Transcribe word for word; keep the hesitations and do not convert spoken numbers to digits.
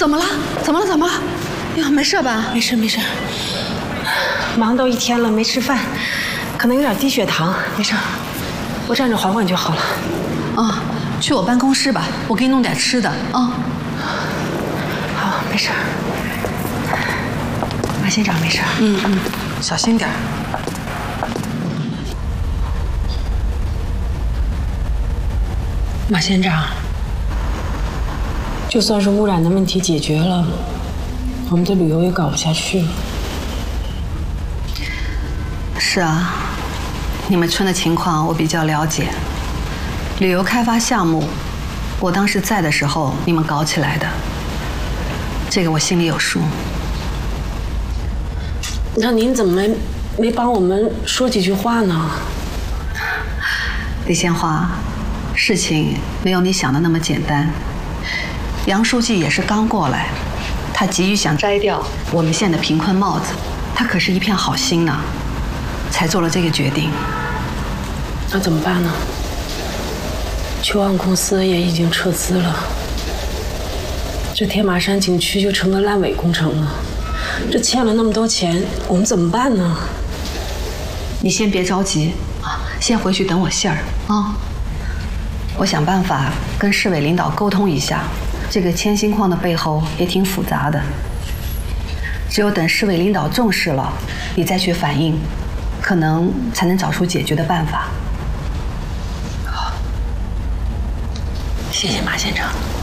怎么了？怎么了？怎么了？呀，没事吧？ 没事没事，忙都一天了没吃饭，可能有点低血糖，没事，我站着缓缓就好了。 啊，去我办公室吧，我给你弄点吃的啊。 好，没事。马县长没事。 嗯嗯，小心点。 马县长，就算是污染的问题解决了，我们的旅游也搞不下去了。 是啊，你们村的情况我比较了解。旅游开发项目，我当时在的时候你们搞起来的，这个我心里有数。 那您怎么没没帮我们说几句话呢？ 李鲜花，事情没有你想的那么简单。杨书记也是刚过来，他急于想摘掉我们县的贫困帽子，他可是一片好心呢，才做了这个决定。 那怎么办呢？秋岸公司也已经撤资了，这天马山景区就成个烂尾工程了。这欠了那么多钱，我们怎么办呢？ 你先别着急啊，先回去等我信儿啊。我想办法跟市委领导沟通一下，这个铅锌矿的背后也挺复杂的。只有等市委领导重视了，你再去反映，可能才能找出解决的办法。 好，谢谢马县长。